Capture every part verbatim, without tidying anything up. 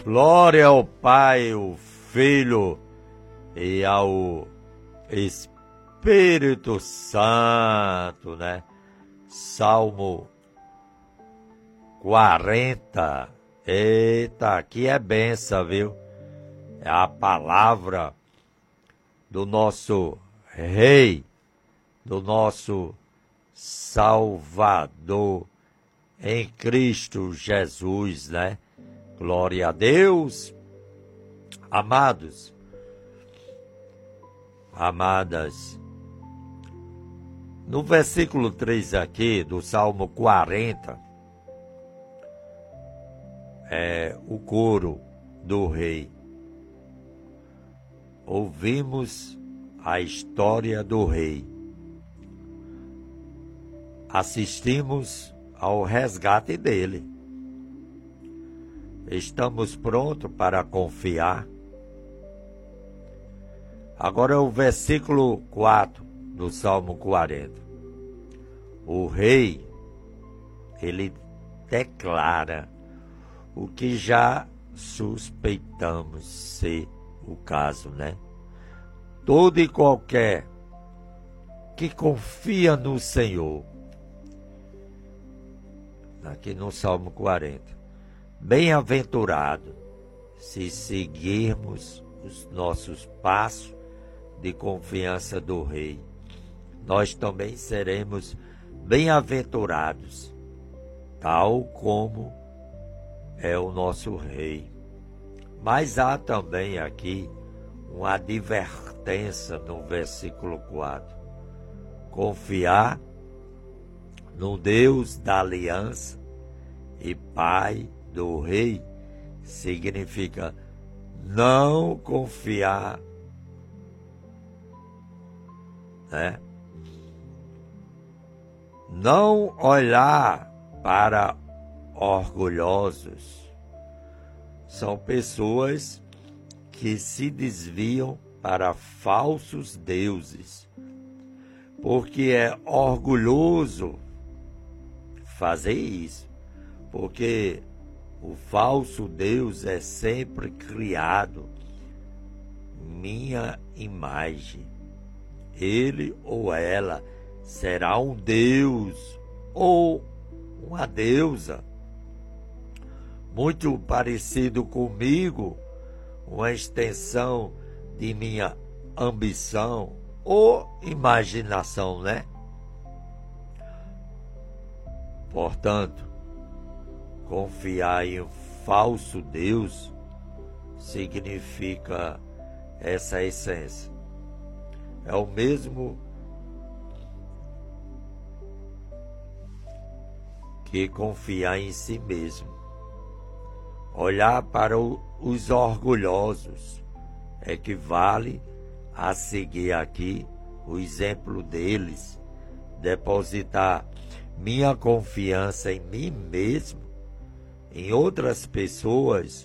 Glória ao Pai, ao Filho e ao Espírito Santo, né? Salmo quarenta. Eita, aqui é benção, viu? É a palavra do nosso Rei, do nosso Salvador em Cristo Jesus, né? Glória a Deus. Amados, amadas, no versículo três aqui do Salmo quarenta, é o coro do rei. Ouvimos a história do rei. Assistimos ao resgate dele. Estamos prontos para confiar. Agora o versículo quatro do Salmo quarenta. O rei, ele declara o que já suspeitamos ser o caso, né? Todo e qualquer que confia no Senhor, aqui no Salmo quarenta, bem-aventurado se seguirmos os nossos passos de confiança do Rei. Nós também seremos bem-aventurados, tal como é o nosso Rei. Mas há também aqui uma advertência no versículo quatro. Confiar no Deus da aliança e Pai do Rei significa não confiar, né? Não olhar para orgulhosos. São pessoas que se desviam para falsos deuses, porque é orgulhoso fazer isso, porque o falso Deus é sempre criado minha imagem. Ele ou ela será um Deus ou uma deusa muito parecido comigo, uma extensão de minha ambição ou imaginação, né? Portanto, confiar em um falso Deus significa essa essência. É o mesmo que confiar em si mesmo. Olhar para o, os orgulhosos equivale a seguir aqui o exemplo deles, depositar minha confiança em mim mesmo, em outras pessoas,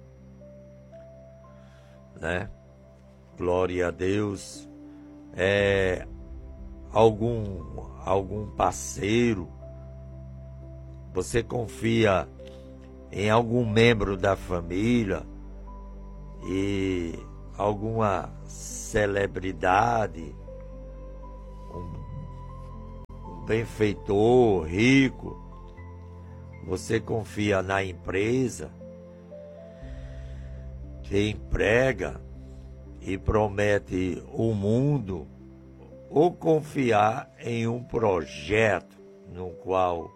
né? Glória a Deus. É algum algum parceiro, você confia em algum membro da família e alguma celebridade, um, um benfeitor rico, você confia na empresa que emprega e promete o mundo, ou confiar em um projeto no qual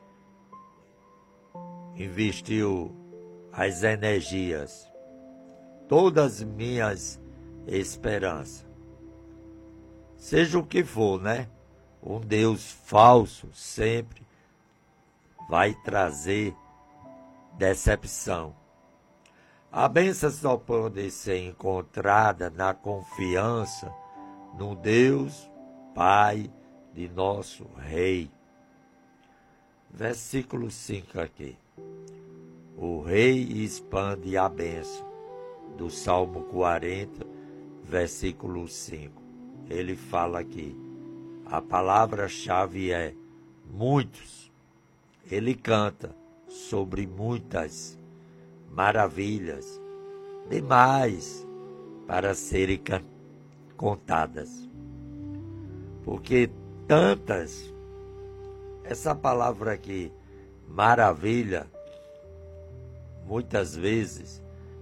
investiu as energias, todas minhas esperanças. Seja o que for, né? Um Deus falso sempre vai trazer decepção. A bênção só pode ser encontrada na confiança no Deus Pai de nosso Rei. Versículo cinco aqui. O rei expande a bênção, do Salmo quarenta, versículo cinco. Ele fala aqui, a palavra-chave é muitos. Ele canta sobre muitas maravilhas demais para serem contadas. Porque tantas, essa palavra aqui, maravilha, muitas vezes,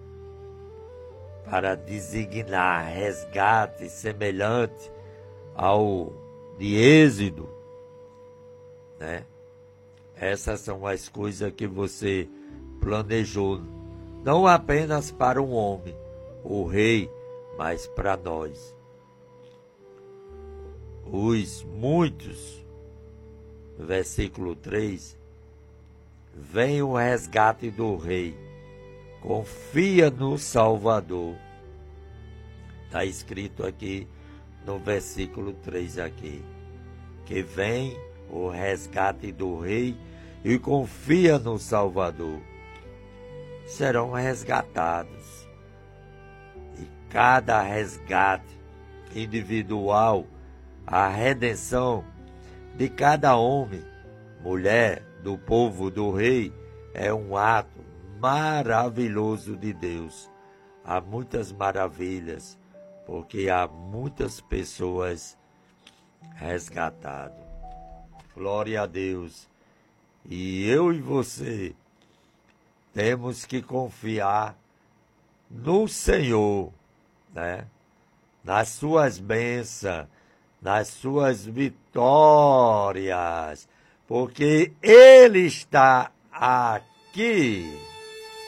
para designar resgate semelhante ao de Êxodo, né? Essas são as coisas que você planejou, não apenas para um homem, o rei, mas para nós. Os muitos, versículo três, vem o resgate do rei, confia no Salvador. Está escrito aqui no versículo três aqui, que vem o resgate do rei e confia no Salvador. Serão resgatados. E cada resgate individual, a redenção de cada homem, mulher, do povo do rei, é um ato maravilhoso de Deus. Há muitas maravilhas, porque há muitas pessoas resgatadas. Glória a Deus. E eu e você temos que confiar no Senhor, né? Nas suas bênçãos, nas suas vitórias, porque Ele está aqui.